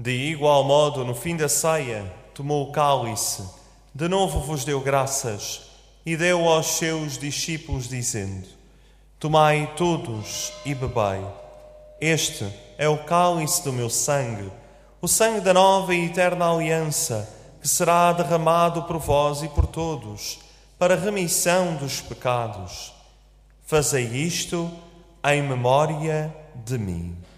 De igual modo, no fim da ceia, tomou o cálice, de novo vos deu graças e deu aos seus discípulos, dizendo: Tomai todos e bebei. Este é o cálice do meu sangue, o sangue da nova e eterna aliança, que será derramado por vós e por todos, para a remissão dos pecados. Fazei isto em memória de mim.